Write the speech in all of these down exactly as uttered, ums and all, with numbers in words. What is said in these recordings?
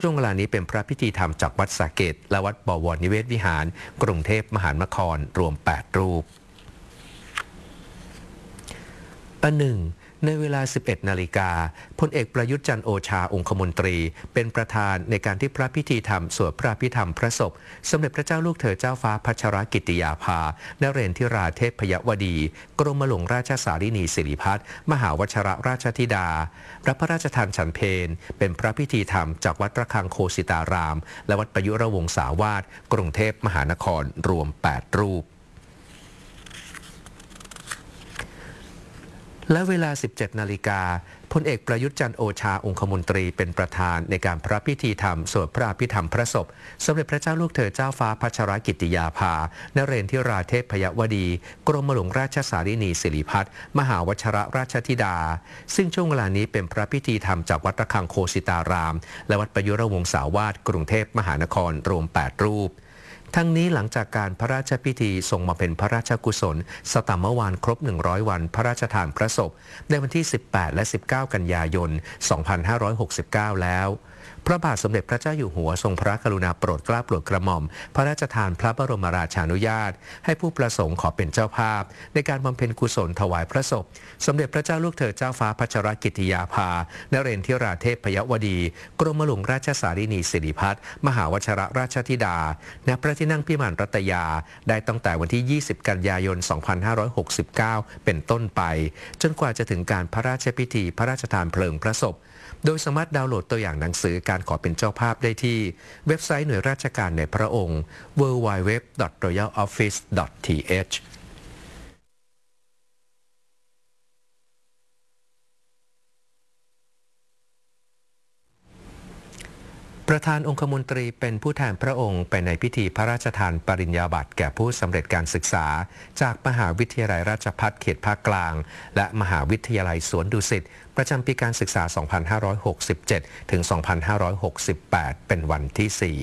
ช่วงเวลานี้เป็นพระพิธีธรรมจากวัดสาเกตและวัดบวรนิเวศวิหารกรุงเทพมหานครรวมแปดรูปอันหนึ่งในเวลา สิบเอ็ด นาฬิกาพลเอกประยุทธ์จันทร์โอชาองคมนตรีเป็นประธานในการที่พระพิธีธรรมสวดพระพิธรรมพระศพสมเด็จพระเจ้าลูกเธอเจ้าฟ้าพัชรกิติยาภานเรนทิราเทพยวดีกรมหลวงราชสารินีสิริพัฒน์มหาวชรราชธิดารับพระราชทานฉันเพลเป็นพระพิธีธรรมจากวัดระฆังโคสิตารามและวัดประยุรวงศาวาสกรุงเทพมหานครรวมแปดรูปและเวลา สิบเจ็ด นาฬิกาพลเอกประยุทธ์จันทร์โอชาองคมนตรีเป็นประธานในการพระพิธีธรรมสวดพระอภิธรรมพระศพสมเด็จพระเจ้าลูกเธอเจ้าฟ้าพัชรกิติยาภานเรนทิราเทพยวดีกรมหลวงราชสารินีสิริพัฒน์มหาวชรราชธิดาซึ่งช่วงเวลานี้เป็นพระพิธีธรรมจากวัดระฆังโคสิตารามและวัดประยุรวงศาวาสกรุงเทพมหานครรวมแปดรูปทั้งนี้หลังจากการพระราชพิธีทรงมาเป็นพระราชกุศลสตมวานครบหนึ่งร้อยวันพระราชทานพระศพในวันที่สิบแปดและสิบเก้ากันยายนสองพันห้าร้อยหกสิบเก้าแล้วพระบาทสมเด็จพระเจ้าอยู่หัวทรงพระกรุณาโปรดเกล้าโปรดกระหม่อมพระราชทานพระบรมราชานุญาตให้ผู้ประสงค์ขอเป็นเจ้าภาพในการบำเพ็ญกุศลถวายพระศพสมเด็จพระเจ้าลูกเธอเจ้าฟ้าพัชรกิติยาภานเรนทิราเทพยวดีกรมหลวงราชสารินีสิริพัฒน์มหาวชรราชธิดาณพระที่นั่งพิมานรัตยาได้ตั้งแต่วันที่ยี่สิบกันยายนสองพันห้าร้อยหกสิบเก้าเป็นต้นไปจนกว่าจะถึงการพระราชพิธีพระราชทานเพลิงพระศพโดยสามารถดาวน์โหลดตัวอย่างหนังสือการขอเป็นเจ้าภาพได้ที่เว็บไซต์หน่วยราชการในพระองค์ ดับเบิลยู ดับเบิลยู ดับเบิลยู ดอท รอยัล ออฟฟิศ ดอท ที เอชประธานองคมนตรีเป็นผู้แทนพระองค์ไปในพิธีพระราชทานปริญญาบัตรแก่ผู้สำเร็จการศึกษาจากมหาวิทยาลัยราชภัฏเขตภาคกลางและมหาวิทยาลัยสวนดุสิตประจำปีการศึกษา สองพันห้าร้อยหกสิบเจ็ด ถึง สองพันห้าร้อยหกสิบแปด เป็นวันที่ สี่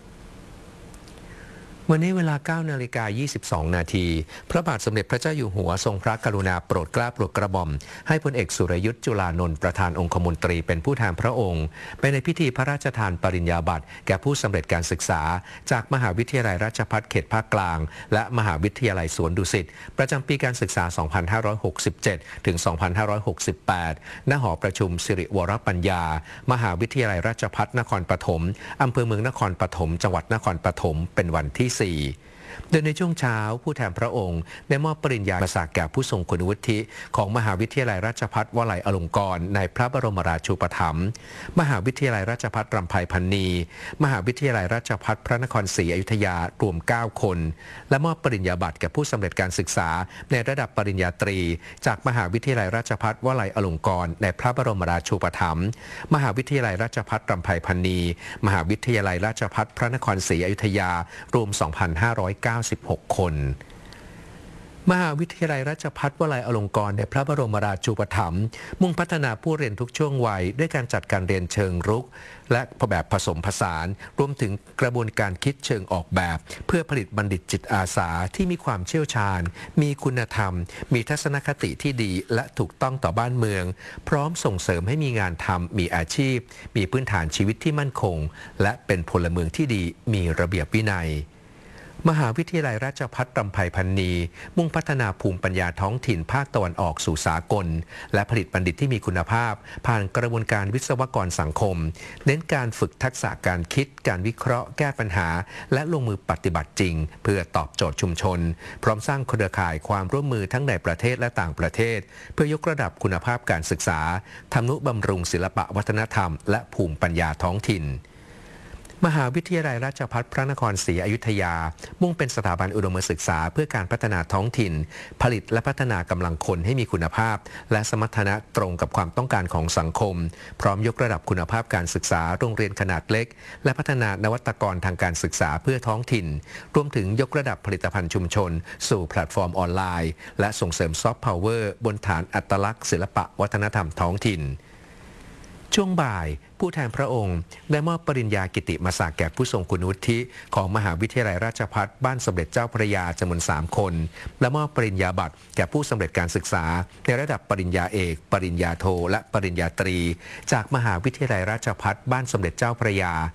วันนี้เวลา เก้านาฬิกายี่สิบสอง นาทีพระบาทสมเด็จพระเจ้าอยู่หัวทรงพระกรุณาโปรดเกล้าโปรดกระหม่อมให้พลเอกสุรยุทธ์จุลานนท์ประธานองคมนตรีเป็นผู้แทนพระองค์ไปในพิธีพระราชทานปริญญาบัตรแก่ผู้สำเร็จการศึกษาจากมหาวิทยาลัยราชภัฏเขตภาคกลางและมหาวิทยาลัยสวนดุสิตประจำปีการศึกษา สองพันห้าร้อยหกสิบเจ็ด ถึง สองพันห้าร้อยหกสิบแปด ณ หอประชุมสิริวรปัญญามหาวิทยาลัยราชภัฏนครปฐมอำเภอเมืองนครปฐมจังหวัดนครปฐมเป็นวันที่ สี่โดยในช่วงเช้าผู้แทนพระองค์ได้มอบปริญญาบัตรแก่ผู้ทรงคุณวุฒิของมหาวิทยาลัยราชภัฏวลัยอลงกรณ์ในพระบรมราชูปถัมภ์มหาวิทยาลัยราชภัฏรำไพพรรณีมหาวิทยาลัยราชภัฏพระนครศรีอยุธยารวมเก้าคนและมอบปริญญาบัตรแก่ผู้สำเร็จการศึกษาในระดับปริญญาตรีจากมหาวิทยาลัยราชภัฏวลัยอลงกรณ์ในพระบรมราชูปถัมภ์มหาวิทยาลัยราชภัฏรำไพพรรณีมหาวิทยาลัยราชภัฏพระนครศรีอยุธยารวม สองพันห้าร้อยเก้าสิบหก คนมหาวิทยาลัยราชภัฏวลัยอลงกรณ์ในพระบรมราชูปถัมภ์มุ่งพัฒนาผู้เรียนทุกช่วงวัยด้วยการจัดการเรียนเชิงรุกและแบบผสมผสานรวมถึงกระบวนการคิดเชิงออกแบบเพื่อผลิตบัณฑิตจิตอาสาที่มีความเชี่ยวชาญมีคุณธรรมมีทัศนคติที่ดีและถูกต้องต่อบ้านเมืองพร้อมส่งเสริมให้มีงานทำมีอาชีพมีพื้นฐานชีวิตที่มั่นคงและเป็นพลเมืองที่ดีมีระเบียบวินัยมหาวิทยาลัยราชภัฏรำไพพรรณีมุ่งพัฒนาภูมิปัญญาท้องถิ่นภาคตะวันออกสู่สากลและผลิตบัณฑิตที่มีคุณภาพผ่านกระบวนการวิศวกรสังคมเน้นการฝึกทักษะการคิดการวิเคราะห์แก้ปัญหาและลงมือปฏิบัติจริงเพื่อตอบโจทย์ชุมชนพร้อมสร้างเครือข่ายความร่วมมือทั้งในประเทศและต่างประเทศเพื่อยกระดับคุณภาพการศึกษาทำนุบำรุงศิลปะวัฒนธรรมและภูมิปัญญาท้องถิ่นมหาวิทยาลัยราชภัฏพระนครศรีอยุธยามุ่งเป็นสถาบันอุดมศึกษาเพื่อการพัฒนาท้องถิ่นผลิตและพัฒนากำลังคนให้มีคุณภาพและสมรรถนะตรงกับความต้องการของสังคมพร้อมยกระดับคุณภาพการศึกษาโรงเรียนขนาดเล็กและพัฒนานวัตกรทางการศึกษาเพื่อท้องถิ่นรวมถึงยกระดับผลิตภัณฑ์ชุมชนสู่แพลตฟอร์มออนไลน์และส่งเสริมซอฟต์พาวเวอร์บนฐานอัตลักษณ์ศิลปะวัฒนธรรมท้องถิ่นช่วงบ่ายผู้แทนพระองค์ได้มอบปริญญากิติมศักดิ์แก่ผู้ทรงคุณวุฒิของมหาวิทยาลัยราชภัฏบ้านสมเด็จเจ้าพระยาจำนวนสามคนและมอบปริญญาบัตรแก่ผู้สำเร็จการศึกษาในระดับปริญญาเอกปริญญาโทและปริญญาตรีจากมหาวิทยาลัยราชภัฏบ้านสมเด็จเจ้าพระยา